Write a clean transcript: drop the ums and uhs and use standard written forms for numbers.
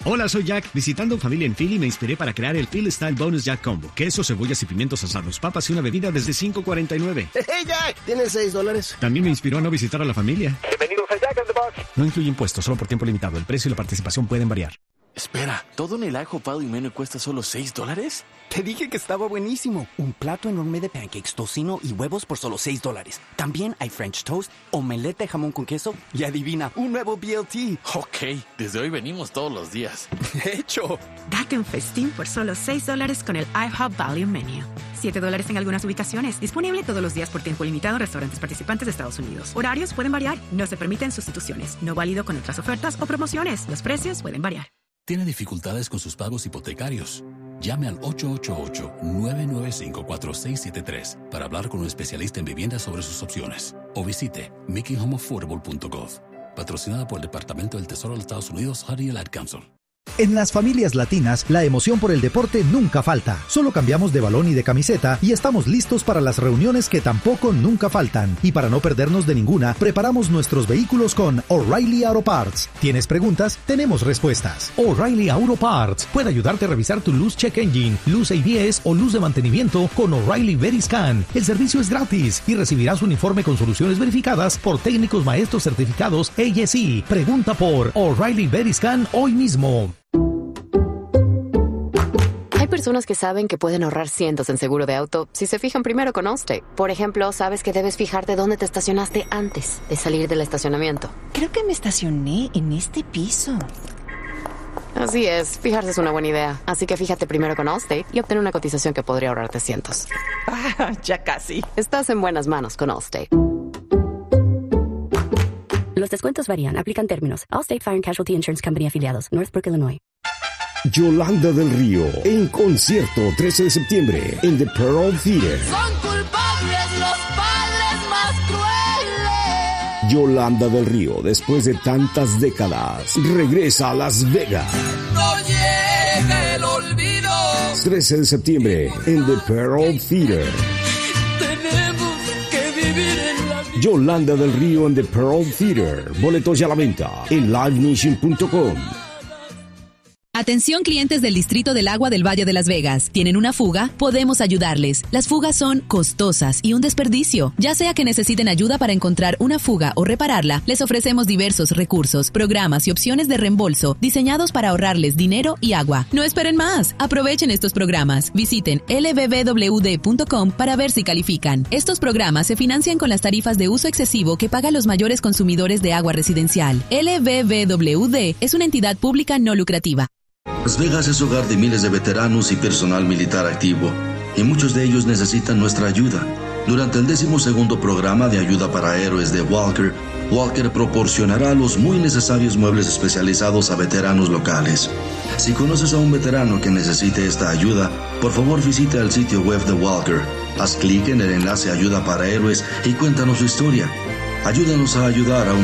Hola, soy Jack. Visitando familia en Philly me inspiré para crear el Philly Style Bonus Jack Combo. Queso, cebollas y pimientos asados, papas y una bebida desde $5.49. ¡Hey, Jack! ¿Tienes $6? También me inspiró a no visitar a la familia. Bienvenidos a Jack in the Box. No incluye impuestos, solo por tiempo limitado. El precio y la participación pueden variar. Espera, ¿todo en el IHOP Value Menu cuesta solo $6? Te dije que estaba buenísimo. Un plato enorme de pancakes, tocino y huevos por solo $6. También hay French toast, omelette de jamón con queso y adivina, un nuevo BLT. Ok, desde hoy venimos todos los días. ¡Hecho! Date un festín por solo $6 con el IHOP Value Menu. $7 en algunas ubicaciones. Disponible todos los días por tiempo limitado en restaurantes participantes de Estados Unidos. Horarios pueden variar. No se permiten sustituciones. No válido con otras ofertas o promociones. Los precios pueden variar. ¿Tiene dificultades con sus pagos hipotecarios? Llame al 888-995-4673 para hablar con un especialista en vivienda sobre sus opciones. O visite makinghomeaffordable.gov. Patrocinada por el Departamento del Tesoro de los Estados Unidos, HUD y el Ad Council. En las familias latinas, la emoción por el deporte nunca falta. Solo cambiamos de balón y de camiseta y estamos listos para las reuniones que tampoco nunca faltan. Y para no perdernos de ninguna, preparamos nuestros vehículos con O'Reilly Auto Parts. ¿Tienes preguntas? Tenemos respuestas. O'Reilly Auto Parts puede ayudarte a revisar tu luz check engine, luz ABS o luz de mantenimiento con O'Reilly Veriscan. El servicio es gratis y recibirás un informe con soluciones verificadas por técnicos maestros certificados ASE. Pregunta por O'Reilly Veriscan hoy mismo. Hay personas que saben que pueden ahorrar cientos en seguro de auto si se fijan primero con Allstate. Por ejemplo, sabes que debes fijarte dónde te estacionaste antes de salir del estacionamiento. Creo que me estacioné en este piso. Así es, fijarse es una buena idea. Así que fíjate primero con Allstate y obtén una cotización que podría ahorrarte cientos. Ya casi. Estás en buenas manos con Allstate. Los descuentos varían. Aplican términos. Allstate Fire and Casualty Insurance Company afiliados. Northbrook, Illinois. Yolanda del Río, en concierto 13 de septiembre en The Pearl Theater. Son culpables los padres más crueles. Yolanda del Río, después de tantas décadas, regresa a Las Vegas. No llega el olvido. 13 de septiembre en The Pearl Theater. Tenemos que vivir en la vida. Yolanda del Río en The Pearl Theater. Boletos ya a la venta en livenation.com. Atención clientes del Distrito del Agua del Valle de Las Vegas. ¿Tienen una fuga? Podemos ayudarles. Las fugas son costosas y un desperdicio. Ya sea que necesiten ayuda para encontrar una fuga o repararla, les ofrecemos diversos recursos, programas y opciones de reembolso diseñados para ahorrarles dinero y agua. No esperen más. Aprovechen estos programas. Visiten lbbwd.com para ver si califican. Estos programas se financian con las tarifas de uso excesivo que pagan los mayores consumidores de agua residencial. LBBWD es una entidad pública no lucrativa. Las Vegas es hogar de miles de veteranos y personal militar activo, y muchos de ellos necesitan nuestra ayuda. Durante el 12º programa de ayuda para héroes de Walker proporcionará los muy necesarios muebles especializados a veteranos locales. Si conoces a un veterano que necesite esta ayuda, por favor visita el sitio web de Walker. Haz clic en el enlace Ayuda para Héroes y cuéntanos su historia. Ayúdanos a ayudar a un